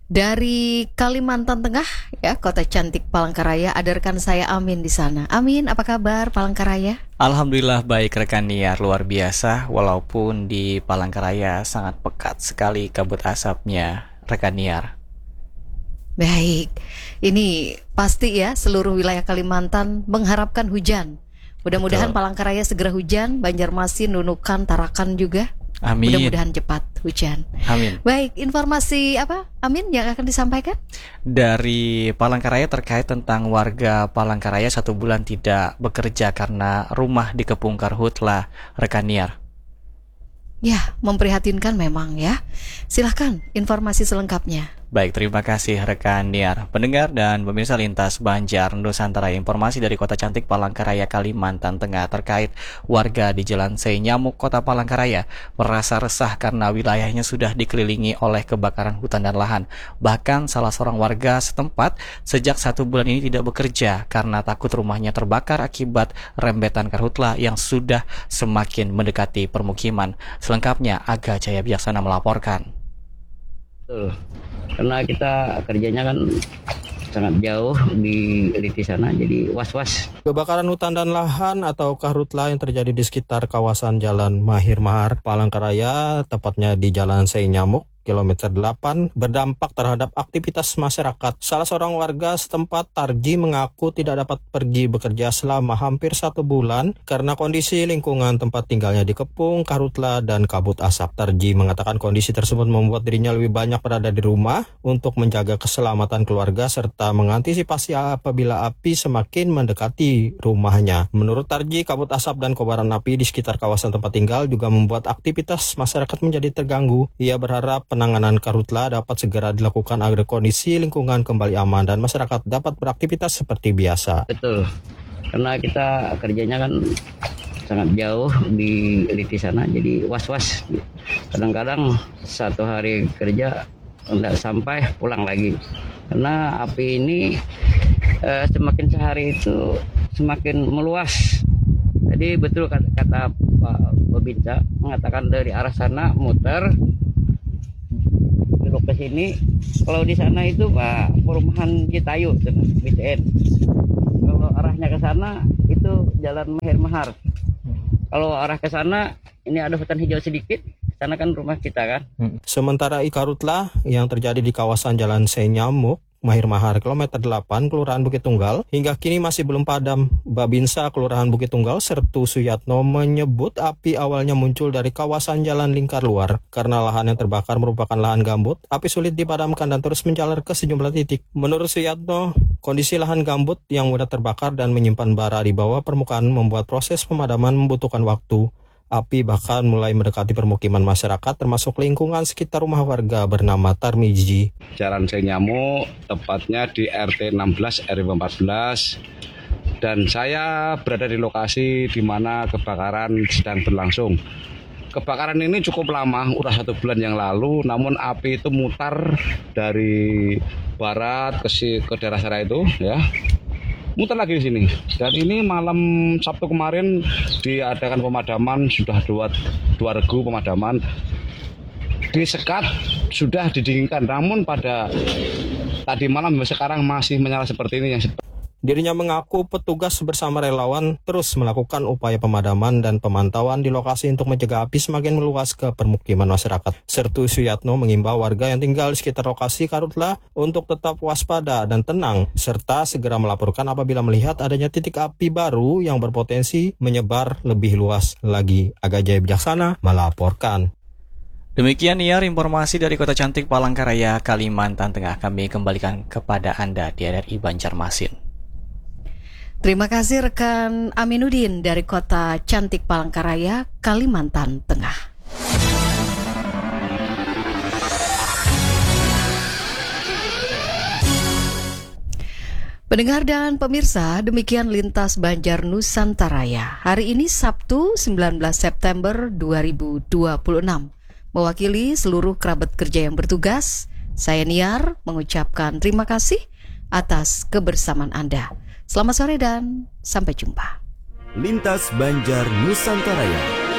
Dari Kalimantan Tengah, ya, kota cantik Palangkaraya, ada rekan saya Amin di sana. Amin, apa kabar Palangkaraya? Alhamdulillah baik rekan Niar, luar biasa. Walaupun di Palangkaraya sangat pekat sekali kabut asapnya rekan Niar. Baik, ini pasti ya seluruh wilayah Kalimantan mengharapkan hujan. Mudah-mudahan Betul. Palangkaraya segera hujan, Banjarmasin, Nunukan, Tarakan juga. Amin. Mudah-mudahan cepat hujan. Amin. Baik, informasi apa Amin yang akan disampaikan? Dari Palangkaraya terkait tentang warga Palangkaraya 1 bulan tidak bekerja karena rumah dikepung karhutla rekan Niar. Ya, memprihatinkan memang ya. Silahkan informasi selengkapnya. Baik, terima kasih rekan Niar. Pendengar dan pemirsa Lintas Banjar Nusantara, informasi dari Kota Cantik Palangkaraya, Kalimantan Tengah terkait warga di Jalan Senyamuk, Kota Palangkaraya merasa resah karena wilayahnya sudah dikelilingi oleh kebakaran hutan dan lahan. Bahkan salah seorang warga setempat sejak 1 bulan ini tidak bekerja karena takut rumahnya terbakar akibat rembetan karhutla yang sudah semakin mendekati permukiman. Selengkapnya Aga Jaya Bijaksana melaporkan. Betul. Karena kita kerjanya kan sangat jauh di sana, jadi was-was. Kebakaran hutan dan lahan atau karhutla yang terjadi di sekitar kawasan Jalan Mahir Mahar, Palangkaraya, tepatnya di Jalan Senyamuk, kilometer 8, berdampak terhadap aktivitas masyarakat. Salah seorang warga setempat, Tarji, mengaku tidak dapat pergi bekerja selama hampir 1 bulan karena kondisi lingkungan tempat tinggalnya dikepung karhutla dan kabut asap. Tarji mengatakan kondisi tersebut membuat dirinya lebih banyak berada di rumah untuk menjaga keselamatan keluarga serta mengantisipasi apabila api semakin mendekati rumahnya. Menurut Tarji, kabut asap dan kobaran api di sekitar kawasan tempat tinggal juga membuat aktivitas masyarakat menjadi terganggu. Ia berharap penanganan karhutla dapat segera dilakukan agar kondisi lingkungan kembali aman dan masyarakat dapat beraktivitas seperti biasa. Betul. Karena kita kerjanya kan sangat jauh di sana, jadi was-was. Kadang-kadang 1 hari kerja tidak sampai pulang lagi. Karena api ini semakin sehari itu semakin meluas. Jadi betul kata Pak Babinsa mengatakan dari arah sana muter belok ke sini. Kalau di sana itu Pak perumahan Citayu BCN. Kalau arahnya ke sana itu Jalan Mahir Mahar. Kalau arah ke sana ini ada hutan hijau sedikit. Sana kan rumah kita kan. Sementara karhutla yang terjadi di kawasan Jalan Senyamuk, Mahir Mahar, kilometer 8, Kelurahan Bukit Tunggal, hingga kini masih belum padam. Babinsa Kelurahan Bukit Tunggal, Sertu Suyatno, menyebut api awalnya muncul dari kawasan jalan lingkar luar. Karena lahan yang terbakar merupakan lahan gambut, api sulit dipadamkan dan terus menjalar ke sejumlah titik. Menurut Suyatno, kondisi lahan gambut yang mudah terbakar dan menyimpan bara di bawah permukaan membuat proses pemadaman membutuhkan waktu. Api bahkan mulai mendekati permukiman masyarakat termasuk lingkungan sekitar rumah warga bernama Tarmiji. Jalan Senyamuk, tepatnya di RT 16 RW 14. Dan saya berada di lokasi di mana kebakaran sedang berlangsung. Kebakaran ini cukup lama, udah 1 bulan yang lalu, namun api itu mutar dari barat ke daerah sana itu, ya. Muter lagi di sini. Dan ini malam Sabtu kemarin diadakan pemadaman, sudah dua regu pemadaman. Disekat, sudah didinginkan. Namun pada tadi malam sekarang masih menyala seperti ini. Dirinya mengaku petugas bersama relawan terus melakukan upaya pemadaman dan pemantauan di lokasi untuk mencegah api semakin meluas ke permukiman masyarakat. Sertu Suyatno mengimbau warga yang tinggal di sekitar lokasi karhutla untuk tetap waspada dan tenang, serta segera melaporkan apabila melihat adanya titik api baru yang berpotensi menyebar lebih luas lagi. Aga Jaya Bijaksana melaporkan. Demikian Niar, informasi dari Kota Cantik Palangkaraya, Kalimantan Tengah. Kami kembalikan kepada Anda di RRI Banjarmasin. Terima kasih rekan Aminuddin dari Kota Cantik Palangkaraya, Kalimantan Tengah. Pendengar dan pemirsa, demikian Lintas Banjar Nusantaraya. Hari ini Sabtu 19 September 2026. Mewakili seluruh kerabat kerja yang bertugas, saya Niar mengucapkan terima kasih atas kebersamaan Anda. Selamat sore dan sampai jumpa. Lintas Banjar Nusantaraya.